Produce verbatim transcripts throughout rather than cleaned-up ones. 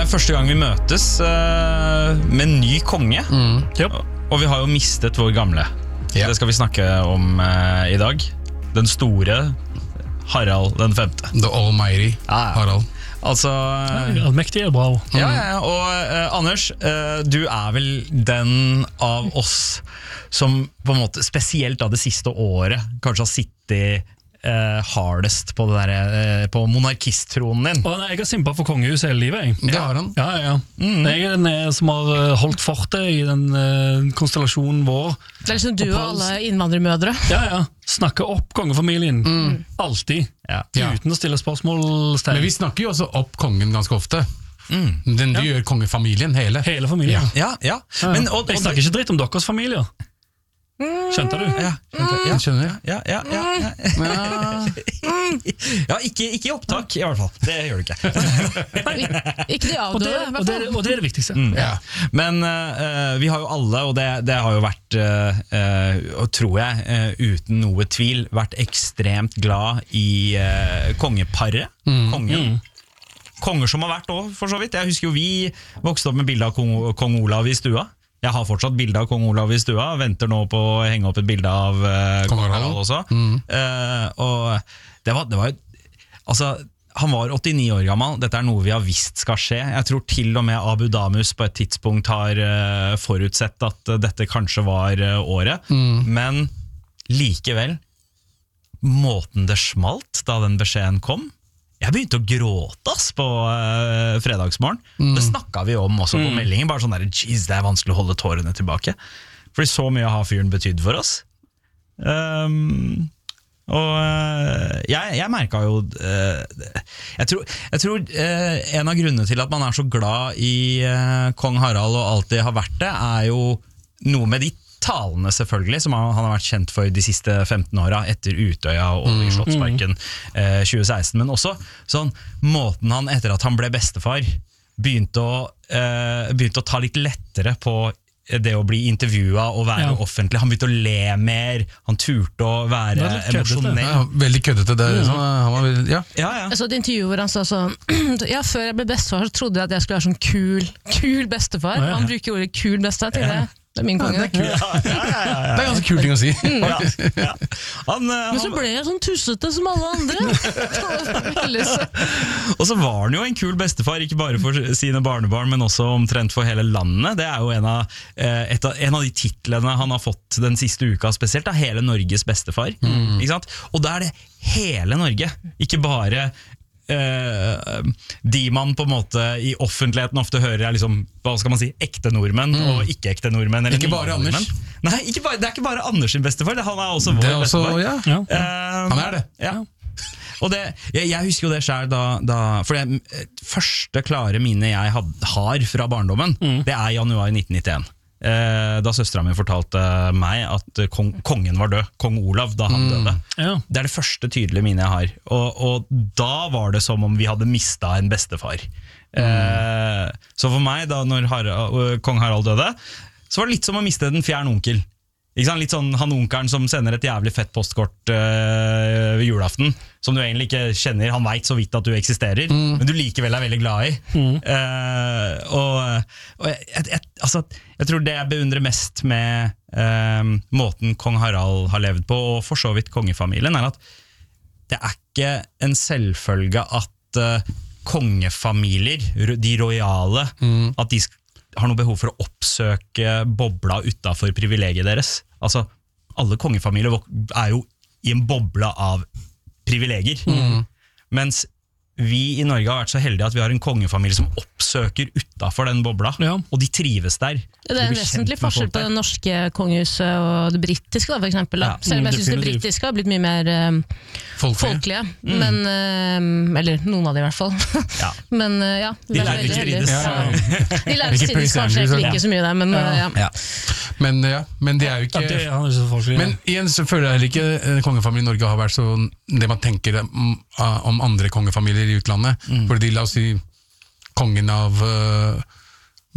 første gang vi møtes uh, med en ny konge. Mm. Yep. Og vi har jo mistet vår gamle. Yep. Det skal vi snakke om uh, i dag. Den store Harald den femte. The Almighty ah, Harald. Altså uh, Allmektig er bra. Ja, ja, ja. Og uh, Anders, uh, du er vel den av oss som på en måte, spesielt av det siste året, kanskje har sittet Uh, hardest på, det der, uh, på monarkisttronen din. Og jeg har simpet for kongehuset hele livet. Jeg. Det har han. Ja, ja. Mm. Jeg er den som har holdt fortet i den uh, konstellasjonen vår. Det er liksom du og, og alle innvandrermødre. Ja, ja. Snakke opp kongefamilien. Mm. Alltid. Ja. Uten å stille spørsmålstegn. Men vi snakker jo også opp kongen ganske ofte. Mm. Den du ja. gjør kongefamilien, hele. Hele familien. Ja, ja. ja. Men, og, og, jeg snakker ikke dritt om deres familier. Skjønte du? Ja, ja, skjønner ja, ja, ja, ja, ja. ja ikke, ikke i opptak i hvert fall. Det gjør du ikke. Ikke de avdøde. Og, og, og det er det viktigste. Mm. Ja. Men uh, vi har jo alle, og det, det har jo vært, uh, uh, tror jeg, uh, uten noe tvil, vært ekstremt glad i uh, kongeparet. Mm. Kongen. Mm. Konger som har vært også, for så vidt. Jeg husker jo vi vokste opp med bildet av kong, kong Olav i stua. Jeg har fortsatt bilde av kong Olav i stua. Venter nå på å henge opp et bilde av uh, kong Harald også. Mm. Uh, og det var, det var altså, han var åttini år gammel. Dette er noe vi har visst skal skje. Jeg tror til og med Abu Damus på et tidspunkt har uh, forutsett at uh, dette kanskje var uh, året. Mm. Men likevel, måten det smalt da den beskjeden kom, jeg begynte å gråte ass, på uh, fredagsmorgen. Mm. Det snakket vi om også på mm. meldingen. Bare sånn der, jeez, det er vanskelig å holde tårene tilbake. Fordi så mye har fyren betydd for oss. Um, og uh, jeg, jeg merket jo uh, Jeg tror, jeg tror uh, en av grunnene til at man er så glad i uh, kong Harald og alltid har vært det, er jo noe med de talene selvfølgelig, som han har vært kjent for de siste femten åra etter Utøya og i Slottsparken eh, tjue seksten, men også sånn, måten han etter at han ble bestefar begynte å, eh, begynte å ta litt lettere på det å bli intervjuet og være ja. offentlig. Han begynte å le mer, han turte å være emosjonell. Ja, veldig køddete det. Mm. Han var, ja. Ja, ja. Jeg så et intervju hvor han sa sånn, ja, før jeg ble bestefar så trodde jeg at jeg skulle være sånn kul, kul bestefar. Ja, ja. Han bruker ordet kul bestefar til det. Det er min konge. Ja, det, er ja, ja, ja, ja. Det er ganske kul ting å si. Mm. Ja, ja. Han, uh, Men så ble jeg sånn tussete som alle andre. Og så var han jo en kul bestefar, ikke bare for sine barnebarn, men også omtrent for hele landet. Det er jo en av, uh, et av, en av de titlene han har fått den siste uka spesielt, er hele Norges bestefar. Mm. Ikke sant? Og da er det hele Norge, ikke bare Uh, de man på en måte i offentligheten ofte hører er liksom, hva skal man si, ekte nordmenn mm. og ikke ekte nordmenn, eller ikke bare Anders. Nei, ikke bare, det er ikke bare Anders sin bestefar, det, han er også vår det er også, bestefar ja. Ja. Uh, han er det ja. Og det, jeg, jeg husker jo det selv da, da for det første klare minne jeg had, har fra barndommen, mm. det er januar nitten nittien. Eh, da søsteren min fortalte meg at kong, kongen var død, kong Olav, da han mm. døde. Ja. Det er det første tydelige minnet jeg har. Og, og da var det som om vi hadde mistet en bestefar. Mm. Eh, så for meg, da når Harald, kong Harald døde, så var det litt som å miste den fjern onkel. Ikke sant? Litt sånn han onkelen som sender et jævlig fett postkort uh, ved julaften, som du egentlig ikke kjenner, han vet så vidt at du eksisterer, mm. men du likevel er veldig glad i. Mm. Uh, og, og jeg, jeg, altså, jeg tror det jeg beundrer mest med uh, måten kong Harald har levd på, og for så vidt kongefamilien, er at det er ikke en selvfølge at uh, kongefamilier, de royale, mm. at de har noe behov for å oppsøke bobla utenfor privilegiet deres. Altså, alle kongefamilier er jo i en bobla av privilegier. Mm. Mens vi i Norge har vært så heldige at vi har en kongefamilie som oppsøker utenfor den bobla, ja. Og de trives der. Det er en vesentlig forskjell på det norske kongehuset og det brittiske, da, for eksempel. Da. Ja. Selv om jeg synes det britiske har blitt mye mer um, folkelige. Mm. Men, um, eller noen av de i hvert fall. Ja. Men uh, ja, de lærer ikke strides. Ja. Ja. De lærer ikke strides kanskje egentlig ikke så mye der, men ja. Uh, ja. Ja. Men, ja, men det er jo ikke, ja, det er så folkelig, men igjen så føler jeg ikke kongefamilien i Norge har vært så det man tenker om, om andre kongefamilier i utlandet, mm. fordi de, la oss si kongen av uh,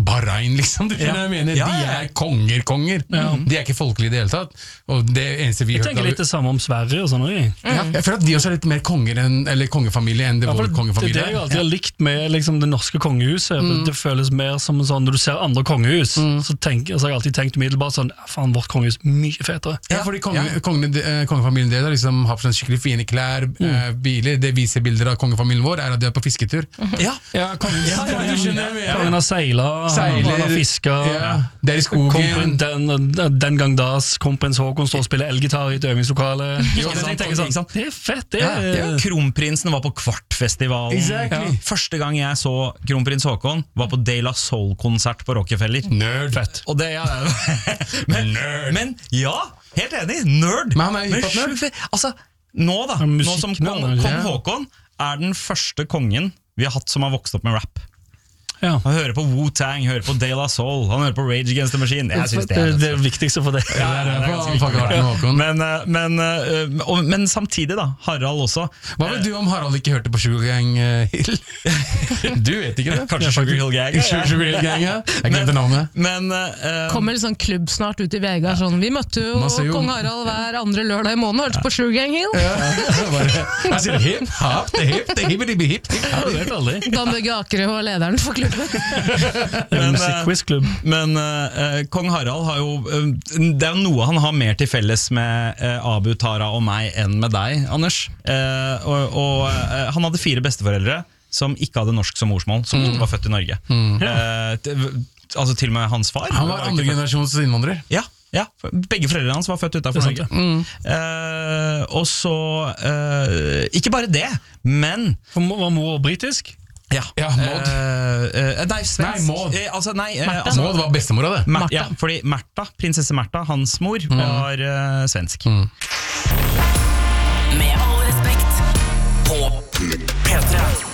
Bahrain, liksom. Du skjønner ja. jeg mener? Ja, ja. De er konger, konger. Ja. De er ikke folkelige i det hele tatt. Og det eneste vi jeg tenker litt det samme om Sverige og sånn. Mm. Ja, jeg føler at vi også er litt mer konger enn, eller kongefamilie enn det ja, vår kongefamilie. Det er det jeg alltid har likt med liksom, det norske kongehuset. Mm. Det føles mer som sånn, når du ser andre kongehus, mm. så, tenk, så har jeg alltid tenkt umiddelbart sånn, faen, vårt kongehus mye fetere. Ja, fordi konge, ja. konge, kongefamilien deres liksom, har sånn skikkelig fine klær, mm. uh, biler. Det viser bilder av kongefamilien vår, er at de er på fisketur. Ja, ja kongen, ja, du skjønner, ja. kongen har seilet, han har fisket. Ja. Det er i skogen. Den, den gang da kronprins Håkon står og spiller elgitar i et øvingslokale. Jo, sant, sånn, det er fett, det er... Ja, ja. Kronprinsen var på Kvartfestivalen. Exactly. Ja. Første gang jeg så kronprins Håkon var på De La Soul-konsert på Rockefeller. Nerd. Fett. Og det, ja, men, Nerd. Men ja, helt enig, nerd. Men han er hiphop-nerd. Altså, nå da, nå som kong, kong Håkon er den første kongen vi har hatt som har vokst opp med rap. Ja. Han hører på Wu-Tang, hører på De La Soul, han hører på Rage Against the Machine. Jeg synes det er det, det er viktigste for det. Ja, det er det er men, men, og, men samtidig da, Harald også. Hva vet du om Harald ikke hørte på Sugar Gang Hill? Du vet ikke det? Kanskje Sugar Hill Gang. Sugar Hill Gang, ja. Jeg glemte navnet. Men, uh, kommer en sånn klubb snart ut i V G. Sånn. Vi møtte jo kong Harald hver andre lørdag i måneden og hørte på Sugar Gang Hill. Ja. Jeg sier hip, hop, det hip, det hip, det hip, hip. Dan Børge Akerø og lederen for klubben. men, men uh, kong Harald har jo uh, det er jo noe han har mer til felles med uh, Abu, Tara og meg enn med deg, Anders. Uh, og og uh, han hadde fire besteforeldre som ikke hadde norsk som morsmål, som mm. var født i Norge. Mm. Uh, t- altså til og med hans far. Han var andre generasjons innvandrer. Ja. Ja, begge foreldrene hans var født utenfor Norge. Mm. Uh, og så uh, ikke bare det, men var mor britisk? Ja, ja Maud. Uh, uh, nei, svensk. Nei, Maud. Uh, altså, nei, uh, altså, Maud var bestemora det. Mer- ja, fordi Märtha, prinsesse Märtha, hans mor, mm. var uh, svensk. Mm. Med all respekt på P tre.